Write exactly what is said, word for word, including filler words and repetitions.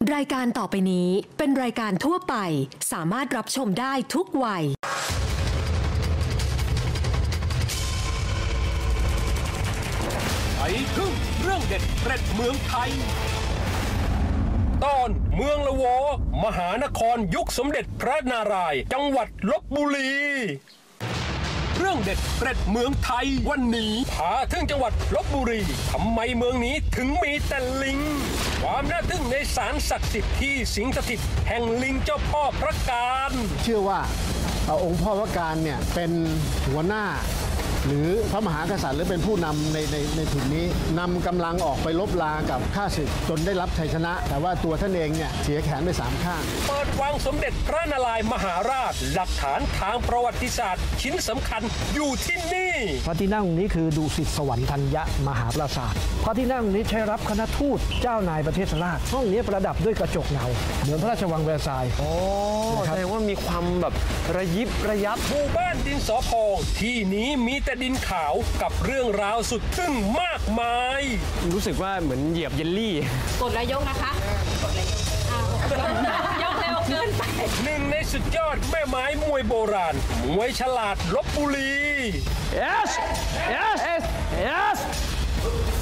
รายการต่อไปนี้เป็นรายการทั่วไปสามารถรับชมได้ทุกวัยไปถึงเรื่องเด็ดเกร็ดเมืองไทยตอนเมืองละโวมหานครยุคสมเด็จพระนารายณ์จังหวัดลพบุรีเรื่องเด็ดเกร็ดเมืองไทยวันนี้พาถึงจังหวัดลพบุรีทำไมเมืองนี้ถึงมีแต่ลิงความน่าทึ่งในศาลศักดิ์สิทธิ์ที่สิงสถิตแห่งลิงเจ้าพ่อพระการเชื่อว่าองค์พ่อพระการเนี่ยเป็นหัวหน้าหรือพระมหากษัตริย์หรือเป็นผู้นำในในในถิ่นนี้นำกำลังออกไปลบรากับข้าศึกจนได้รับชัยชนะแต่ว่าตัวท่านเองเนี่ยเสียแขนไปสามข้างเปิดวังสมเด็จพระนารายณ์มหาราชหลักฐานทางประวัติศาสตร์ชิ้นสำคัญอยู่ที่นี่พระที่นั่งนี้คือดุสิตสวรรค์ธัญญมหาปราสาทพระที่นั่งนี้ใช้รับคณะทูตเจ้านายประเทศราชห้องนี้ประดับด้วยกระจกเงาเหมือนพระราชวังแวร์ซายน์โอ้แสดงว่ามีความแบบระยิบระยับหมู่บ้านดินสอพองที่นี้มีแต่ดินขาวกับเรื่องราวสุดทึ่งมากมายรู้สึกว่าเหมือนเหยียบเยลลี่กดแล้วยกนะคะกดแล้วยกเร็วเกินไปหนึ่งในสุดยอดแม่ไม้มวยโบราณมวยฉลาดลพบุรี yes yes yes